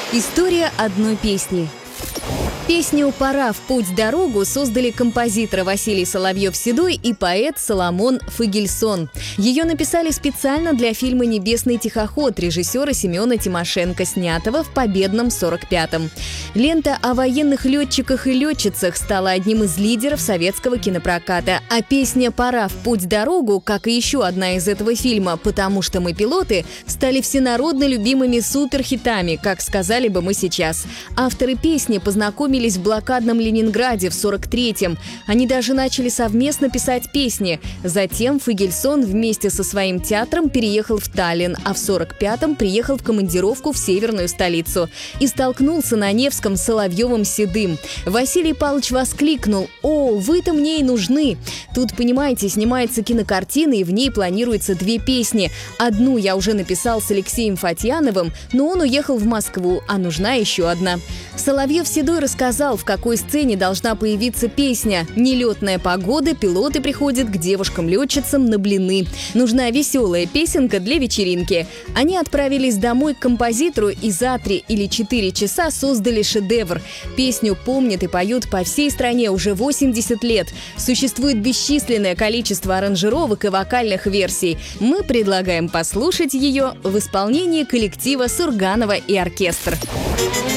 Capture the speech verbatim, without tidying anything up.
История одной песни. Песню «Пора в путь-дорогу» создали композитор Василий Соловьев-Седой и поэт Соломон Фогельсон. Ее написали специально для фильма «Небесный тихоход» режиссера Семена Тимошенко, снятого в победном сорок пятом. Лента о военных летчиках и летчицах стала одним из лидеров советского кинопроката. А песня «Пора в путь-дорогу», как и еще одна из этого фильма «Потому что мы пилоты», стали всенародно любимыми суперхитами, как сказали бы мы сейчас. Авторы песни познакомились в блокадном Ленинграде в сорок третьем. Они даже начали совместно писать песни. Затем Фогельсон вместе со своим театром переехал в Таллин, а в сорок пятом приехал в командировку в северную столицу и столкнулся на Невском с Соловьевым-Седым. Василий Павлович воскликнул: «О, вы-то мне и нужны!» Тут, понимаете, снимается кинокартина, и в ней планируется две песни. Одну я уже написал с Алексеем Фатьяновым, но он уехал в Москву, а нужна еще одна. Соловьев-Седой рассказал, в какой сцене должна появиться песня. Нелетная погода, пилоты приходят к девушкам-летчицам на блины. Нужна веселая песенка для вечеринки. Они отправились домой к композитору и за три или четыре часа создали шедевр. Песню помнят и поют по всей стране уже восемьдесят лет. Существует бесчисленное количество аранжировок и вокальных версий. Мы предлагаем послушать ее в исполнении коллектива Сурганова и оркестр.